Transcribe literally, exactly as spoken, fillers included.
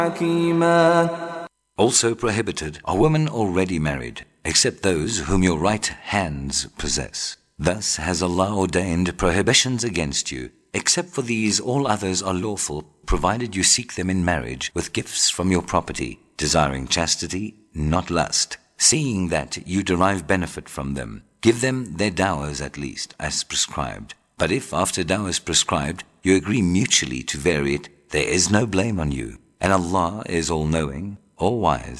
حكيما. Also prohibited are women already married, except those whom your right hands possess. Thus has Allah ordained prohibitions against you. Except for these, all others are lawful, provided you seek them in marriage with gifts from your property, desiring chastity, not lust. Seeing that you derive benefit from them, give them their dowers at least, as prescribed. But if after dowers prescribed, you agree mutually to vary it, there is no blame on you. And Allah is all-knowing, all-wise.